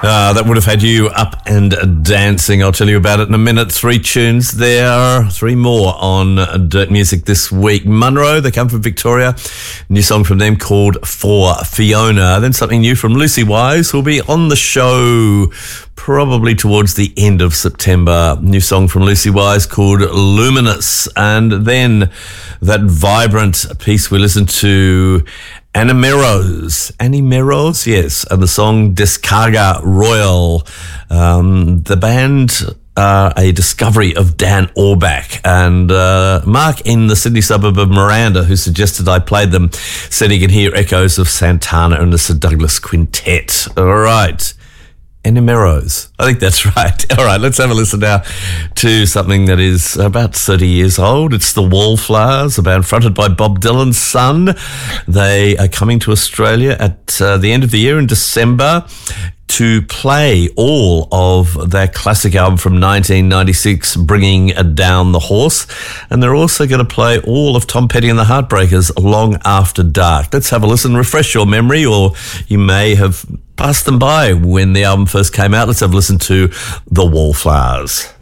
That would have had you up and dancing. I'll tell you about it in a minute. 3 tunes there, 3 more on Dirt Music this week. Munro, they come from Victoria. New song from them called For Fiona. Then something new from Lucy Wise, who'll be on the show probably towards the end of September. New song from Lucy Wise called Luminous. And then that vibrant piece we listened to, Annie Meros, yes, and the song Descarga Royal. The band are a discovery of Dan Orbach, and Mark in the Sydney suburb of Miranda, who suggested I played them, said he can hear echoes of Santana and the Sir Douglas Quintet. All right. Enemeros. I think that's right. All right, let's have a listen now to something that is about 30 years old. It's the Wallflowers, a band fronted by Bob Dylan's son. They are coming to Australia at the end of the year in December to play all of their classic album from 1996, Bringing Down the Horse. And they're also going to play all of Tom Petty and the Heartbreakers Long After Dark. Let's have a listen, refresh your memory, or you may have passed them by when the album first came out. Let's have a listen to The Wallflowers.